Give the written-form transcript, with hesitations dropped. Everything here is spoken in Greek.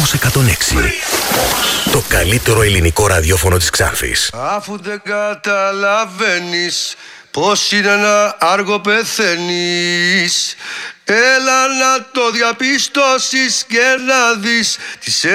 Ρυθμός 106. Το καλύτερο ελληνικό ραδιόφωνο της Ξάνθης. Αφού δεν καταλαβαίνεις πως είναι να άργο πεθαίνεις, έλα να το διαπιστώσεις και να δεις τις